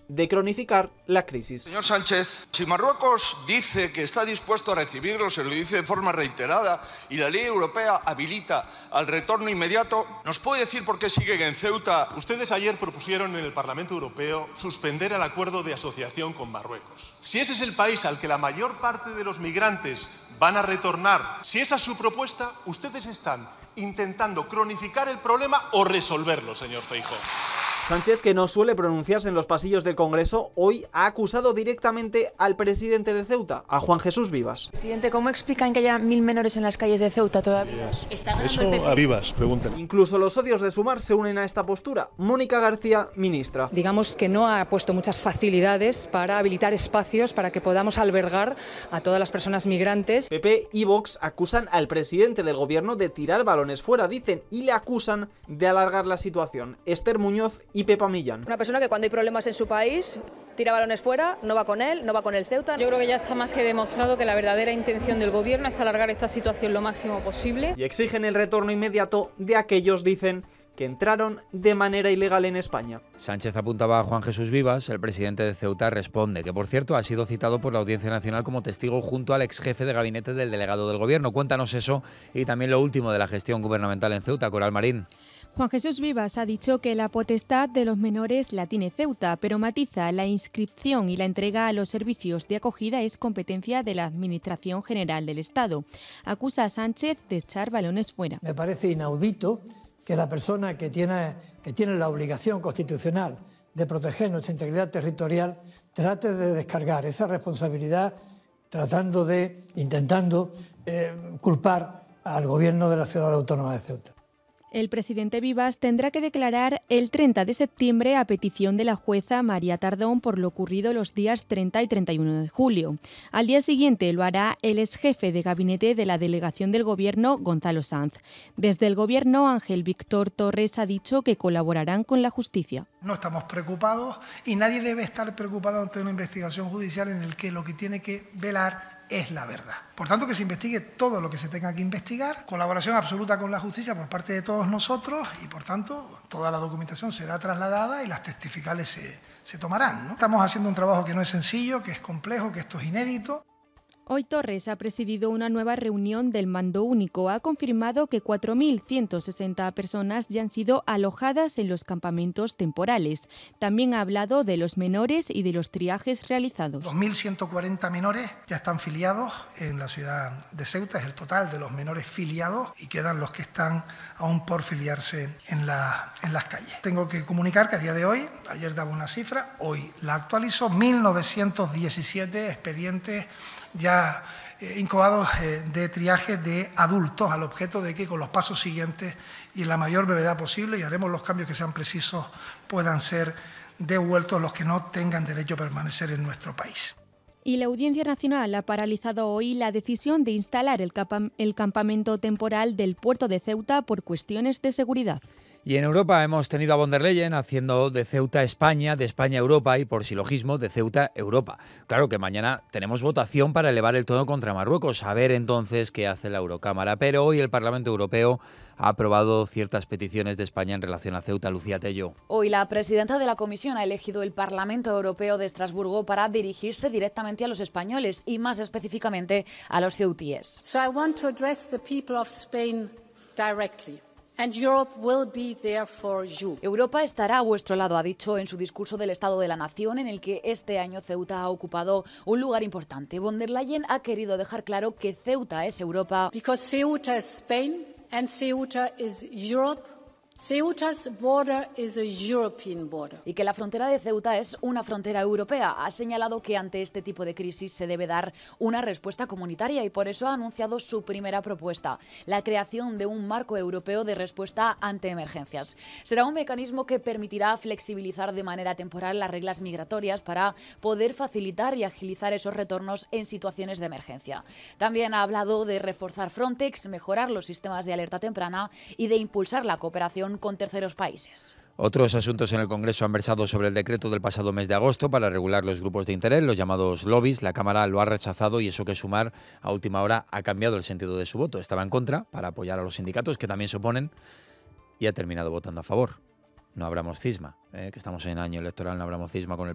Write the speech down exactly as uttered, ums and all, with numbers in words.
de cronificar la crisis. Señor Sánchez, si Marruecos dice que está dispuesto a recibirlos, se lo dice de forma reiterada, y la ley europea habilita al retorno inmediato, ¿nos puede decir por qué siguen en Ceuta? Ustedes ayer propusieron en el Parlamento Europeo suspender el acuerdo de asociación con Marruecos. Si ese es el país al que la mayor parte de los migrantes van a retornar, si esa es su propuesta, ustedes están intentando cronificar el problema o resolverlo, señor Feijóo. Sánchez, que no suele pronunciarse en los pasillos del Congreso, hoy ha acusado directamente al presidente de Ceuta, a Juan Jesús Vivas. Presidente, ¿cómo explican que haya mil menores en las calles de Ceuta todavía? Eso a Vivas, pregúntale. Incluso los socios de Sumar se unen a esta postura. Mónica García, ministra. Digamos que no ha puesto muchas facilidades para habilitar espacios para que podamos albergar a todas las personas migrantes. P P y Vox acusan al presidente del gobierno de tirar balones fuera, dicen, y le acusan de alargar la situación. Esther Muñoz y Pepa Millán. Una persona que cuando hay problemas en su país tira balones fuera, no va con él, no va con el Ceuta. Yo creo que ya está más que demostrado que la verdadera intención del gobierno es alargar esta situación lo máximo posible. Y exigen el retorno inmediato de aquellos, dicen, que entraron de manera ilegal en España. Sánchez apuntaba a Juan Jesús Vivas, el presidente de Ceuta responde, que por cierto ha sido citado por la Audiencia Nacional como testigo junto al ex jefe de gabinete del delegado del gobierno. Cuéntanos eso y también lo último de la gestión gubernamental en Ceuta, Coral Marín. Juan Jesús Vivas ha dicho que la potestad de los menores la tiene Ceuta, pero matiza: la inscripción y la entrega a los servicios de acogida es competencia de la Administración General del Estado. Acusa a Sánchez de echar balones fuera. Me parece inaudito que la persona que tiene, que tiene la obligación constitucional de proteger nuestra integridad territorial trate de descargar esa responsabilidad tratando de, intentando eh, culpar al gobierno de la ciudad autónoma de Ceuta. El presidente Vivas tendrá que declarar el treinta de septiembre a petición de la jueza María Tardón por lo ocurrido los días treinta y treinta y uno de julio. Al día siguiente lo hará el ex jefe de gabinete de la delegación del gobierno, Gonzalo Sanz. Desde el gobierno, Ángel Víctor Torres ha dicho que colaborarán con la justicia. No estamos preocupados y nadie debe estar preocupado ante una investigación judicial en la que lo que tiene que velar es la verdad. Por tanto, que se investigue todo lo que se tenga que investigar, colaboración absoluta con la justicia por parte de todos nosotros y, por tanto, toda la documentación será trasladada y las testificales se, se tomarán, ¿no? Estamos haciendo un trabajo que no es sencillo, que es complejo, que esto es inédito. Hoy Torres ha presidido una nueva reunión del Mando Único. Ha confirmado que cuatro mil ciento sesenta personas ya han sido alojadas en los campamentos temporales. También ha hablado de los menores y de los triajes realizados. dos mil ciento cuarenta menores ya están filiados en la ciudad de Ceuta, es el total de los menores filiados y quedan los que están aún por filiarse en, la, en las calles. Tengo que comunicar que a día de hoy, ayer daba una cifra, hoy la actualizo, mil novecientos diecisiete expedientes ya eh, incoados eh, de triaje de adultos, al objeto de que con los pasos siguientes y en la mayor brevedad posible, y haremos los cambios que sean precisos, puedan ser devueltos los que no tengan derecho a permanecer en nuestro país. Y la Audiencia Nacional ha paralizado hoy la decisión de instalar el, el campamento temporal del puerto de Ceuta por cuestiones de seguridad. Y en Europa hemos tenido a von der Leyen haciendo de Ceuta España, de España Europa y, por silogismo, de Ceuta Europa. Claro que mañana tenemos votación para elevar el tono contra Marruecos, a ver entonces qué hace la Eurocámara. Pero hoy el Parlamento Europeo ha aprobado ciertas peticiones de España en relación a Ceuta. Lucía Tello. Hoy la presidenta de la Comisión ha elegido el Parlamento Europeo de Estrasburgo para dirigirse directamente a los españoles y más específicamente a los ceutíes. So I want to address the people of Spain directly. And Europe will be there for you. Europa estará a vuestro lado, ha dicho en su discurso del Estado de la Nación, en el que este año Ceuta ha ocupado un lugar importante. Von der Leyen ha querido dejar claro que Ceuta es Europa. Because Ceuta is Spain and Ceuta is Europe. Ceuta's border is a European border. Y que la frontera de Ceuta es una frontera europea. Ha señalado que ante este tipo de crisis se debe dar una respuesta comunitaria y por eso ha anunciado su primera propuesta, la creación de un marco europeo de respuesta ante emergencias. Será un mecanismo que permitirá flexibilizar de manera temporal las reglas migratorias para poder facilitar y agilizar esos retornos en situaciones de emergencia. También ha hablado de reforzar Frontex, mejorar los sistemas de alerta temprana y de impulsar la cooperación con terceros países. Otros asuntos en el Congreso han versado sobre el decreto del pasado mes de agosto para regular los grupos de interés, los llamados lobbies. La Cámara lo ha rechazado y eso que Sumar a última hora ha cambiado el sentido de su voto. Estaba en contra para apoyar a los sindicatos que también se oponen y ha terminado votando a favor. No abramos cisma, ¿eh? Que estamos en año electoral, no abramos cisma con el